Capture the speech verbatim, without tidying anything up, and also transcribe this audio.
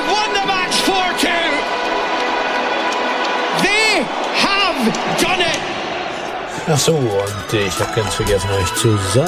have won the match four two. They have done it. Ach so, und ich habe ganz vergessen euch zu sagen,